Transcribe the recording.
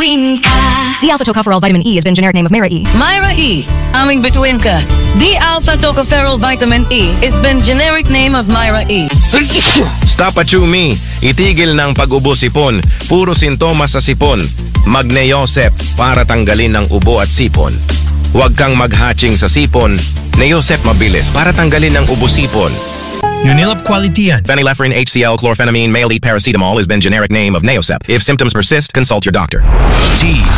bituin ka. D-alpha tocopherol vitamin E has been generic name of Myra E. Myra E. Aming bituin ka. D-alpha tocopherol vitamin E has been generic name of Myra E. Stop at me. Itigil ng pag-ubo sipon. Puro sintomas sa sipon. Mag-Neosep para tanggalin ng ubo at sipon. Huwag kang mag-hatching sa sipon. Neosep mabilis para tanggalin ng ubo sipon. Unilab Qualitian. Phenylephrine HCl chlorphenamine male paracetamol has been generic name of Neosep. If symptoms persist, consult your doctor. D.